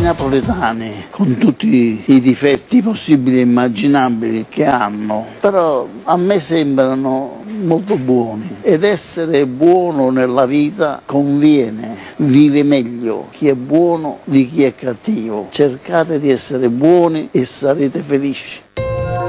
napoletani, con tutti i difetti possibili e immaginabili che hanno, però a me sembrano molto buoni, ed essere buono nella vita conviene, vive meglio chi è buono di chi è cattivo. Cercate di essere buoni e sarete felici.